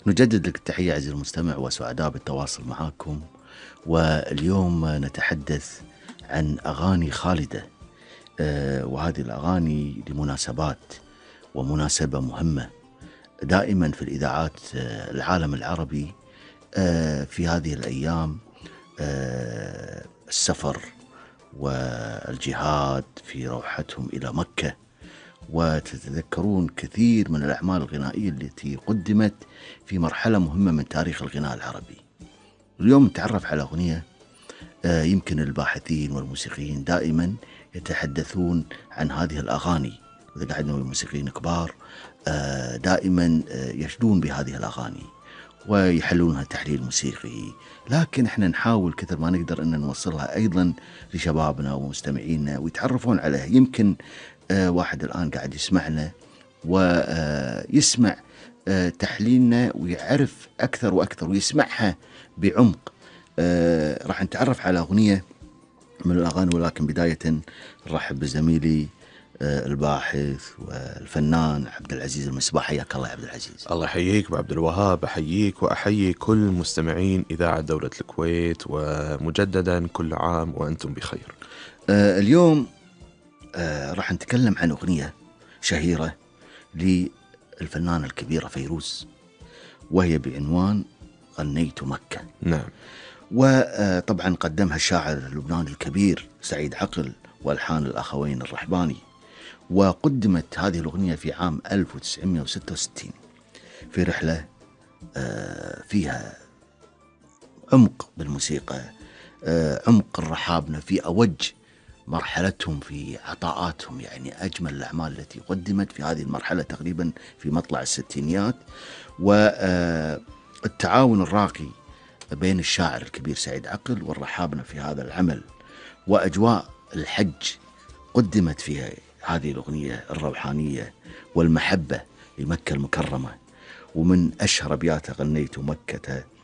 نجدد لك التحية عزيزي المستمع وسعداء بالتواصل معكم. واليوم نتحدث عن أغاني خالدة. وهذه الأغاني لمناسبات ومناسبة مهمة دائما في الإذاعات العالم العربي. في هذه الأيام السفر والجهاد في روحتهم إلى مكة، وتتذكرون كثير من الأعمال الغنائية التي قدمت في مرحلة مهمة من تاريخ الغناء العربي. اليوم نتعرف على أغنية يمكن الباحثين والموسيقيين دائما يتحدثون عن هذه الأغاني، إذا قعدنا الموسيقيين كبار دائما يشدون بهذه الأغاني ويحلونها تحليل موسيقي، لكن احنا نحاول كثر ما نقدر أن نوصلها أيضا لشبابنا ومستمعينا ويتعرفون عليها. يمكن واحد الآن قاعد يسمعنا ويسمع تحليلنا ويعرف أكثر وأكثر ويسمعها بعمق. راح نتعرف على أغنية من الأغاني، ولكن بداية نرحب بزميلي الباحث والفنان عبد العزيز المسباح. حياك الله يا عبد العزيز. الله يحييك أبو عبد الوهاب، أحييك وأحيي كل مستمعين إذاعة دولة الكويت، ومجددا كل عام وأنتم بخير. اليوم راح نتكلم عن أغنية شهيرة للفنانة الكبيرة فيروز، وهي بعنوان غنيت مكة. نعم. وطبعا قدمها الشاعر اللبناني الكبير سعيد عقل والحان الأخوين الرحباني، وقدمت هذه الأغنية في عام 1966 في رحلة فيها عمق بالموسيقى، عمق الرحابنة في أوج مرحلتهم في عطاءاتهم، يعني أجمل الأعمال التي قدمت في هذه المرحلة تقريبا في مطلع الستينيات. والتعاون الراقي بين الشاعر الكبير سعيد عقل والرحابنة في هذا العمل، وأجواء الحج قدمت فيها هذه الأغنية الروحانية والمحبة لمكة المكرمة. ومن أشهر أبياتها غنيت مكة